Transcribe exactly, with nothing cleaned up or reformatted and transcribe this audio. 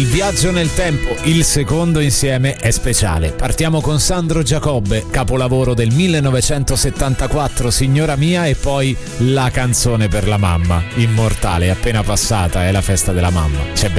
Viaggio nel tempo, il secondo insieme è speciale. Partiamo con Sandro Giacobbe, capolavoro del millenovecentosettantaquattro, Signora mia, e poi la canzone per la mamma, immortale, appena passata, è la festa della mamma. C'è